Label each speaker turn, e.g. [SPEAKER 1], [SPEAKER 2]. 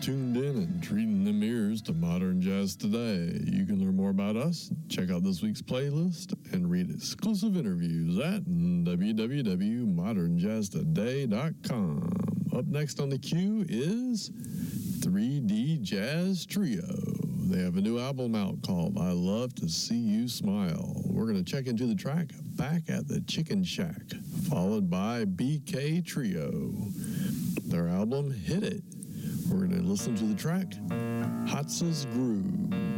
[SPEAKER 1] tuned in and treating them ears to Modern Jazz Today. You can learn more about us, check out this week's playlist, and read exclusive interviews at www.modernjazztoday.com. Up next on the queue is 3D Jazz Trio. They have a new album out called I Love to See You Smile. We're going to check into the track Back at the Chicken Shack, followed by BK Trio. Their album Hit It. We're going to listen to the track Hatsa's Groove.